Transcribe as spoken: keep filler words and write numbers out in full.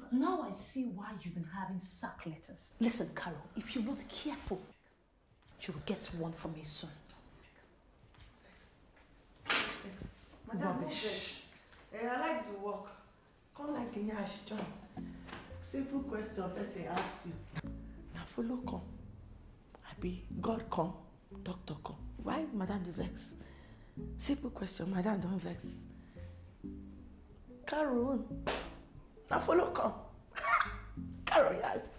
Now I see why you've been having sack letters. Listen, Carol, if you're not careful, you will get one from me soon. Vex. Vex. Madam, rubbish. Eh, I like the work. Come like the nyash job. Simple question person asks you. Now follow come. Abi, God come, doctor come. Why Madam the vex? Simple question, Madam don't vex. Carol, now follow come. Carol, yes.